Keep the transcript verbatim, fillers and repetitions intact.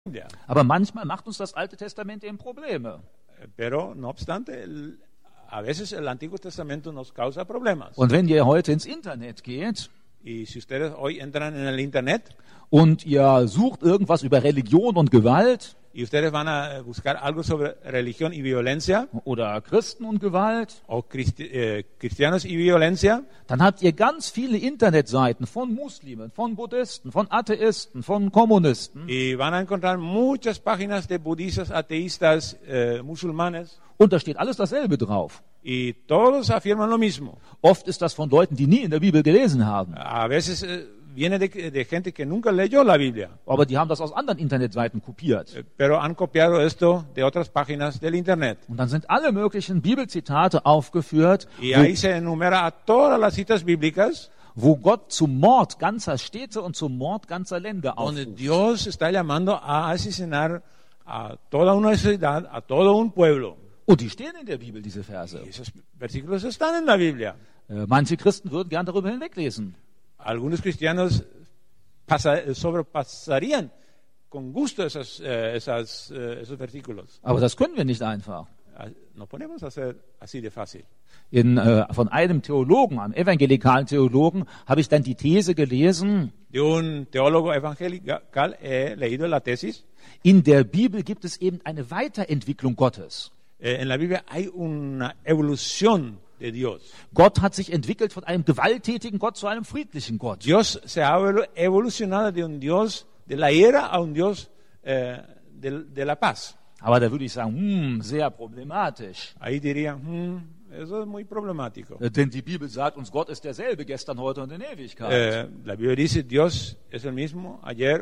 Aber manchmal macht uns das Alte Testament eben Probleme. Pero no obstante, el, a veces el Antiguo Testamento nos causa problemas. Und wenn ihr heute ins Internet geht Y si ustedes hoy entran en el Internet und ihr sucht irgendwas über Religion und Gewalt y ustedes van a buscar algo sobre religión y violencia oder Christen und Gewalt, o cristi eh, cristianos y violencia, dann habt ihr ganz viele Internetseiten von Muslimen, von Buddhisten, von Atheisten, von Kommunisten. y van a encontrar muchas páginas de budistas, ateístas, eh, musulmanes, Und da steht alles dasselbe drauf. y todos afirman lo mismo. Oft ist das von Leuten, die nie in der Bibel gelesen haben. A veces eh, viene de, de gente que nunca leyó la Biblia, Aber die haben das aus anderen Internetseiten kopiert. eh, pero han copiado esto de otras páginas del Internet. Und dann sind alle möglichen Bibelzitate aufgeführt, Y ahí se enumera a todas las citas bíblicas wo Gott zum Mord ganzer Städte und zum Mord ganzer Länder donde aufruft. Dios está llamando a asesinar a toda una ciudad, a todo un pueblo. Und die stehen in der Bibel, diese Verse. Y esos versículos están en la Biblia. Äh, Manche Christen würden gern darüber hinweglesen. Algunos cristianos pasa- sobrepasarían con gusto esas, eh, esas, eh, esos versículos. Aber das können wir nicht einfach. Ah, No podemos hacer así de fácil. In, äh, von einem Theologen, einem evangelikalen Theologen, habe ich dann die These gelesen, De un teólogo evangelical he leído la tesis. in der Bibel gibt es eben eine Weiterentwicklung Gottes. Eh, en la Biblia hay una evolución de Dios. Gott hat sich entwickelt von einem gewalttätigen Gott zu einem friedlichen Gott. Dios se ha evolu- evolucionado de un Dios de la ira a un Dios eh, de, de la paz. Aber da würde ich sagen, hm, sehr problematisch. Ahí dirían, "Hmm, eso es muy problemático. Äh, Denn die Bibel sagt uns, Gott ist derselbe gestern, heute und in Ewigkeit. Eh, la Biblia dice, Dios es el mismo ayer,